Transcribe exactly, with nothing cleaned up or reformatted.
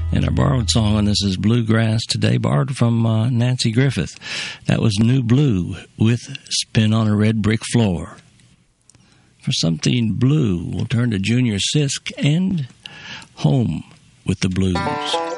And our borrowed song on this is Bluegrass today, borrowed from uh, Nancy Griffith. That was New Blue with Spin on a Red Brick Floor. For something blue, we'll turn to Junior Sisk and Home with the Blues.